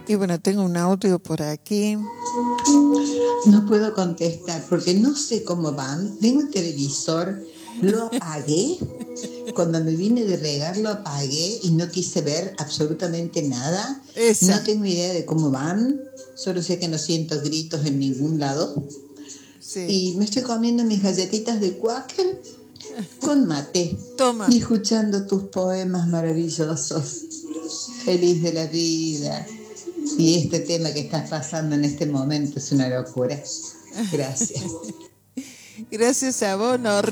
Y bueno, tengo un audio por aquí. No puedo contestar porque no sé cómo van. Tengo el televisor, lo apagué. Cuando me vine de regar lo apagué y no quise ver absolutamente nada. Esa. No tengo idea de cómo van. Solo sé que no siento gritos en ningún lado. Sí. Y me estoy comiendo mis galletitas de Quaker con mate. Toma. Y escuchando tus poemas maravillosos. Feliz de la vida. Y este tema que estás pasando en este momento es una locura. Gracias. Gracias a vos, Norma.